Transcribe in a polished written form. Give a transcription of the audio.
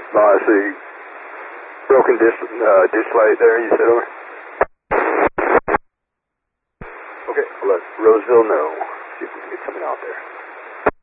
I see. Broken ditch light there, you said, over? Okay, I'll let Roseville know. See if we can get something out there.